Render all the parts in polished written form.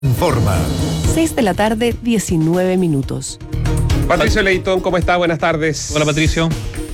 Informa. 6 de la tarde, 19 minutos. Patricio Leitón, ¿cómo está? Buenas tardes. Hola, Patricio.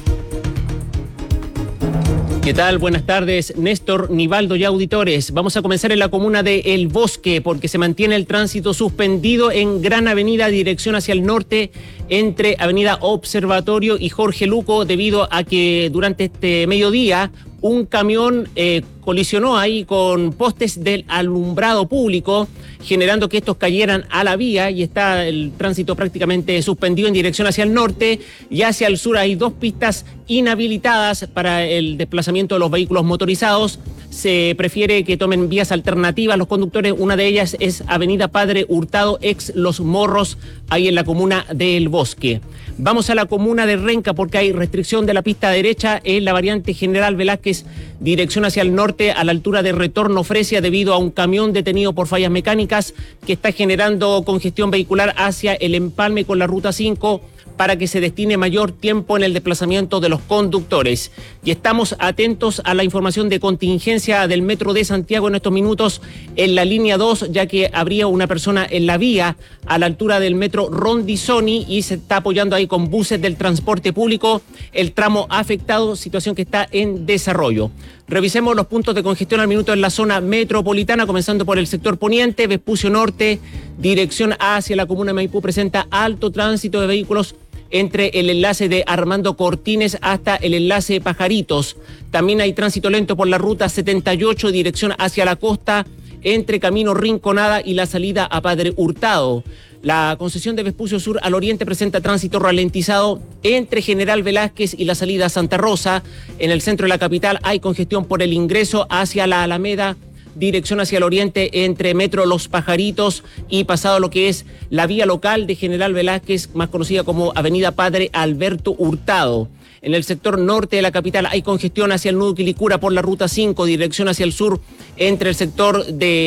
¿Qué tal? Buenas tardes, Néstor, Nivaldo y auditores. Vamos a comenzar en la comuna de El Bosque porque se mantiene el tránsito suspendido en Gran Avenida, dirección hacia el norte, entre Avenida Observatorio y Jorge Luco, debido a que durante este mediodía un camión colisionó ahí con postes del alumbrado público, generando que estos cayeran a la vía, y está el tránsito prácticamente suspendido en dirección hacia el norte, y hacia el sur hay dos pistas inhabilitadas para el desplazamiento de los vehículos motorizados. Se prefiere que tomen vías alternativas los conductores. Una de ellas es Avenida Padre Hurtado, ex Los Morros, ahí en la comuna de El Bosque. Vamos a la comuna de Renca porque hay restricción de la pista derecha en la variante General Velázquez, dirección hacia el norte, a la altura de Retorno Fresia, debido a un camión detenido por fallas mecánicas que está generando congestión vehicular hacia el empalme con la Ruta 5, para que se destine mayor tiempo en el desplazamiento de los conductores. Y estamos atentos a la información de contingencia del Metro de Santiago en estos minutos en la línea 2, ya que habría una persona en la vía a la altura del Metro Rondizoni y se está apoyando ahí con buses del transporte público el tramo afectado, situación que está en desarrollo. Revisemos los puntos de congestión al minuto en la zona metropolitana, comenzando por el sector poniente. Vespucio Norte, dirección hacia la comuna de Maipú, presenta alto tránsito de vehículos entre el enlace de Armando Cortines hasta el enlace Pajaritos. También hay tránsito lento por la ruta 78, dirección hacia la costa, entre Camino Rinconada y la salida a Padre Hurtado. La concesión de Vespucio Sur al oriente presenta tránsito ralentizado entre General Velázquez y la salida a Santa Rosa. En el centro de la capital hay congestión por el ingreso hacia la Alameda, dirección hacia el oriente entre Metro Los Pajaritos y pasado lo que es la vía local de General Velázquez, más conocida como Avenida Padre Alberto Hurtado. En el sector norte de la capital hay congestión hacia el nudo Quilicura por la Ruta 5, dirección hacia el sur, entre el sector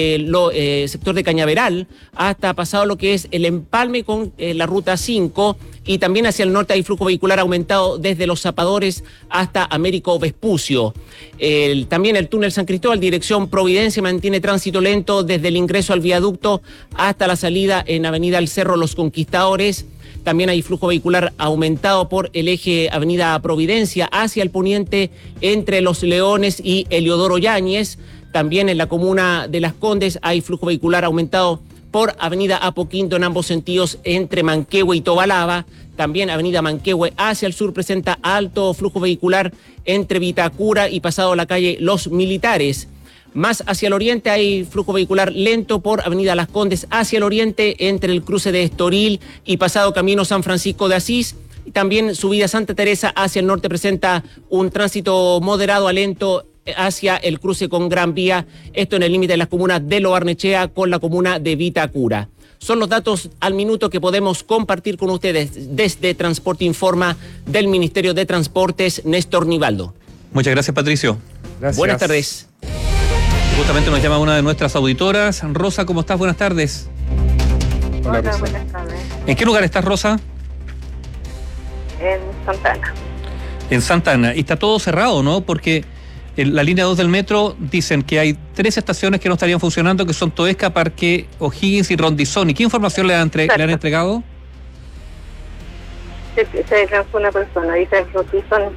de Cañaveral hasta pasado lo que es el empalme con la Ruta 5, y también hacia el norte hay flujo vehicular aumentado desde Los Zapadores hasta Américo Vespucio. También el túnel San Cristóbal, dirección Providencia, mantiene tránsito lento desde el ingreso al viaducto hasta la salida en Avenida El Cerro Los Conquistadores. También hay flujo vehicular aumentado por el eje Avenida Providencia hacia el poniente entre Los Leones y Eliodoro Yáñez. También en la comuna de Las Condes hay flujo vehicular aumentado por Avenida Apoquindo en ambos sentidos entre Manquehue y Tobalaba. También Avenida Manquehue hacia el sur presenta alto flujo vehicular entre Vitacura y pasado la calle Los Militares. Más hacia el oriente hay flujo vehicular lento por Avenida Las Condes hacia el oriente entre el cruce de Estoril y pasado Camino San Francisco de Asís. Y también subida Santa Teresa hacia el norte presenta un tránsito moderado a lento hacia el cruce con Gran Vía, esto en el límite de las comunas de Lo Barnechea con la comuna de Vitacura. Son los datos al minuto que podemos compartir con ustedes desde Transporte Informa del Ministerio de Transportes, Néstor Nivaldo. Muchas gracias, Patricio. Gracias. Buenas tardes. Justamente nos llama una de nuestras auditoras. Rosa, ¿cómo estás? Buenas tardes. Hola, Rosa. Buenas tardes. ¿En qué lugar estás, Rosa? En Santa Ana. En Santa Ana. Y está todo cerrado, ¿no? Porque en la línea 2 del metro dicen que hay 3 estaciones que no estarían funcionando, que son Toesca, Parque O'Higgins y Rondizoni. ¿Qué información le han entregado? Se lanzó una persona, dice Rondizoni.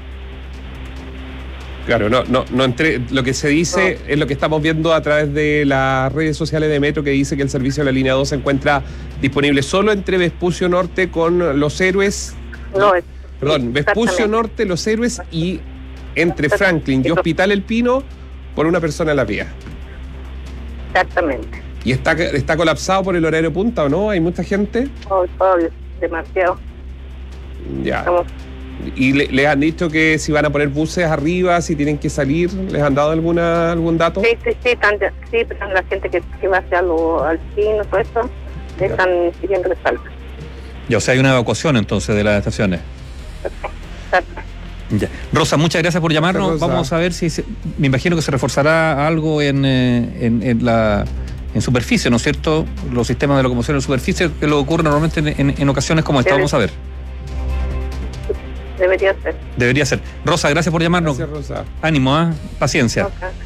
Claro, no entré. Lo que se dice es lo que estamos viendo a través de las redes sociales de Metro, que dice que el servicio de la línea 2 se encuentra disponible solo entre Vespucio Norte con Los Héroes. Vespucio Norte, Los Héroes y entre Franklin y Hospital El Pino por una persona en la vía. Exactamente. ¿Y está colapsado por el horario punta o no? ¿Hay mucha gente? Obvio, demasiado. Ya. ¿Y les han dicho que si van a poner buses arriba, si tienen que salir? ¿Les han dado algún dato? Sí, pero la gente que va hacia al Pino, todo eso, le están pidiendo que salga. Ya, o sea, hay una evacuación entonces de las estaciones. Exacto. Ya. Rosa, muchas gracias por llamarnos. Rosa. Vamos a ver si me imagino que se reforzará algo en superficie, ¿no es cierto? Los sistemas de locomoción en superficie, que lo ocurre normalmente en ocasiones como esta. Vamos a ver. Debería ser. Debería ser. Rosa, gracias por llamarnos. Gracias, Rosa. Ánimo, paciencia. Okay.